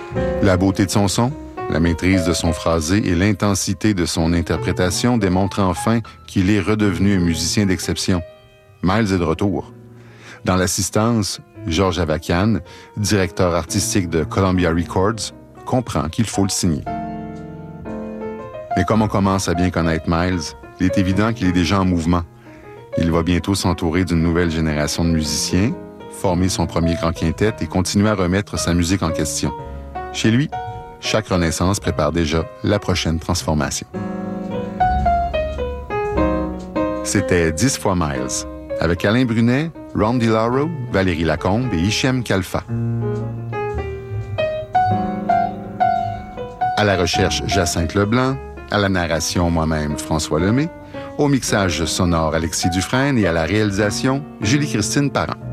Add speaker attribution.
Speaker 1: La beauté de son son, la maîtrise de son phrasé et l'intensité de son interprétation démontrent enfin qu'il est redevenu un musicien d'exception. Miles est de retour. Dans l'assistance, Georges Avakian, directeur artistique de Columbia Records, comprend qu'il faut le signer. Mais comme on commence à bien connaître Miles, il est évident qu'il est déjà en mouvement. Il va bientôt s'entourer d'une nouvelle génération de musiciens, former son premier grand quintet et continuer à remettre sa musique en question. Chez lui, chaque renaissance prépare déjà la prochaine transformation. C'était 10 fois Miles, avec Alain Brunet, Ron DiLauro, Valérie Lacombe et Hichem Kalfa. À la recherche, Jacinthe Leblanc. À la narration, moi-même, François Lemay. Au mixage sonore, Alexis Dufresne. Et à la réalisation, Julie-Christine Parent.